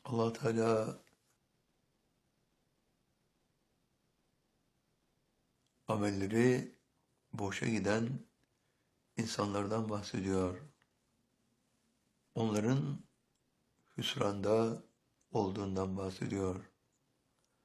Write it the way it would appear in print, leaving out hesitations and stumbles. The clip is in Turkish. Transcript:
Allah Teala amelleri boşa giden insanlardan bahsediyor. Onların hüsranda olduğundan bahsediyor.